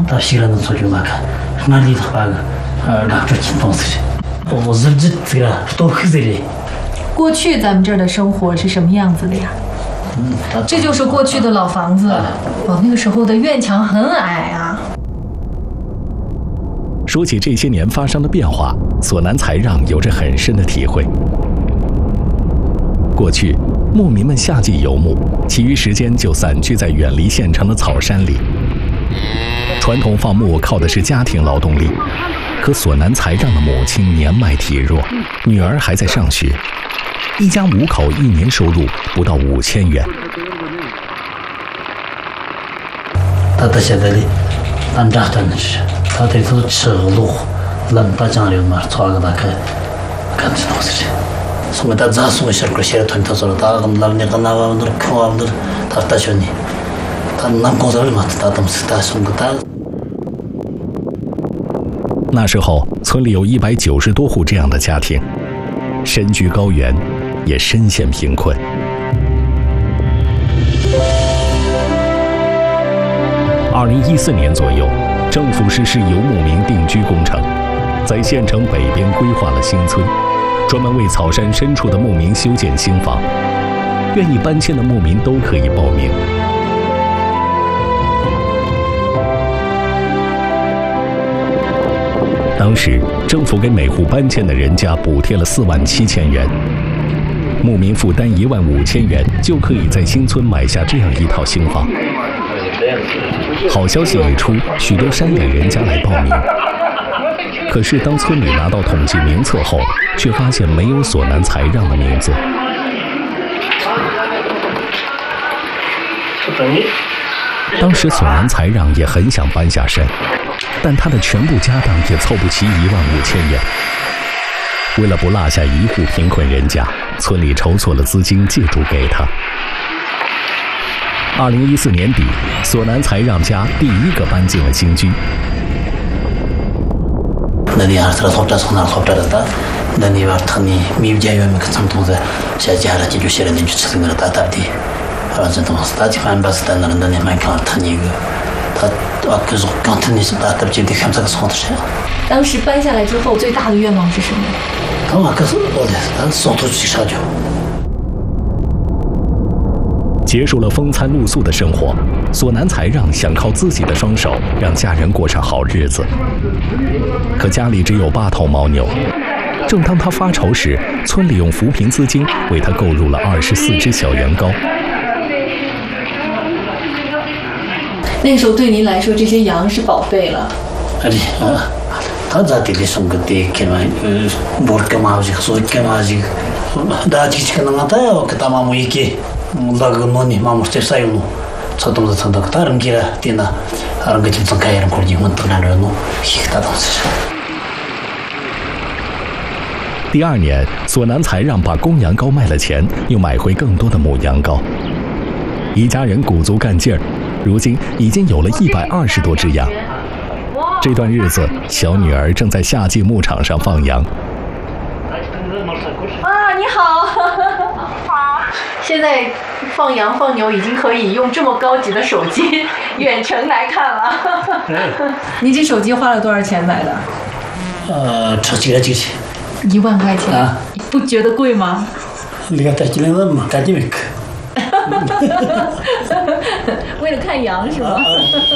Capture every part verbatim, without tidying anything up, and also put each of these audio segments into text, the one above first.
到西人的做就嘛看，那里头把个呃拿出进东西，我日子这个多黑子的。 过去咱们这儿的生活是什么样子的呀？ 嗯， 这就是过去的老房子。哦，那个时候的院墙很矮啊。 说起这些年发生的变化，索南才让有着很深的体会。过去，牧民们夏季游牧，其余时间就散居在远离县城的草山里。传统放牧靠的是家庭劳动力，可索南才让的母亲年迈体弱，女儿还在上学，一家五口一年收入不到五千元。 他到现在里，俺家真的是，他这头吃路，冷把酱油嘛，炒个大概，干这东西。送给他咋送些个些团他说了，他跟那那个那个那看我那他他说你，他那工作里嘛，他东西他送给他。 那时候，村里有一百九十多户这样的家庭，身居高原，也深陷贫困。二零一四年左右，政府实施游牧民定居工程，在县城北边规划了新村，专门为草山深处的牧民修建新房。愿意搬迁的牧民都可以报名。当时，政府给每户搬迁的人家补贴了四万七千元，牧民负担一万五千元，就可以在新村买下这样一套新房。好消息一出，许多山远人家来报名。可是，当村里拿到统计名册后，却发现没有索南才让的名字。当时，索南才让也很想搬下山，但他的全部家当也凑不齐一万五千元。为了不落下一户贫困人家，村里筹措了资金借助给他。二零一四年底，索南才让家第一个搬进了新居。 那你儿子从这从那从这的，那你娃他你没家园没个长东子，下家了就就写了你去吃那个大大的，儿子东西大地方把是在那那你蛮看他那个，他啊可是刚他你是大的就得看这个从的谁。 当时搬下来之后，最大的愿望是什么？ 他嘛可是我的，他送出去啥就。 结束了风餐露宿的生活，索南才让想靠自己的双手让家人过上好日子。可家里只有八头牦牛，正当他发愁时，村里用扶贫资金为他购入了二十四只小羊羔。 那个时候对您来说，这些羊是宝贝了。 哎啊，他咋地的送个的，看嘛，呃，不干嘛去，所以干嘛去，大家去看那个他要给他妈妈一个。那个农民妈妈在晒用，操东西操到他人家的那，人家就从开人过去问他那人弄，其他东西。 第二年，索南才让把公羊羔卖了钱，又买回更多的母羊羔。一家人鼓足干劲儿，如今已经有了一百二十多只羊。这段日子，小女儿正在夏季牧场上放羊。 啊，你好。好。现在放羊放牛已经可以用这么高级的手机远程来看了。你这手机花了多少钱买的？ 呃，超几个几钱？ 一万块钱啊？不觉得贵吗？ 你看带进来了嘛，赶紧没去。 为了看羊是吗？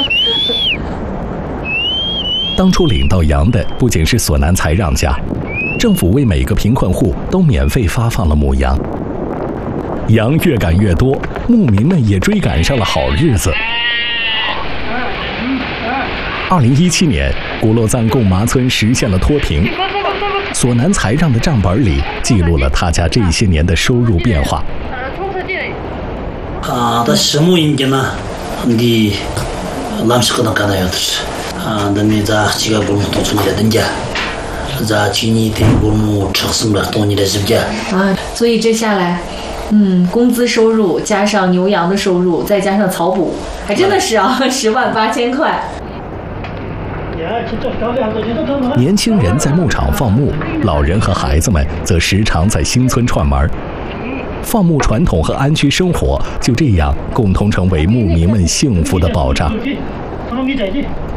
当初领到羊的不仅是索南才让家，政府为每个贫困户都免费发放了母羊。羊越赶越多，牧民们也追赶上了好日子。二零一七年，古洛赞贡麻村实现了脱贫，索南才让的账本里记录了他家这些年的收入变化。 啊，他什么人家呢？你南市可能干的要是啊，那你在几个部门都出来人家。在去年的我们超市了，多年的时间啊，所以这下来，嗯，工资收入加上牛羊的收入，再加上草补，还真的是啊，十万八千块。 年轻人在牧场放牧，老人和孩子们则时常在新村串门。放牧传统和安居生活就这样共同成为牧民们幸福的保障。